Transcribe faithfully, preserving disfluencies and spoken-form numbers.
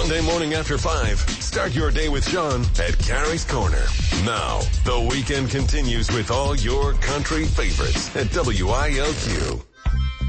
Sunday morning after five. Start your day with Sean at Carrie's Corner. Now, the weekend continues with all your country favorites at W I L Q.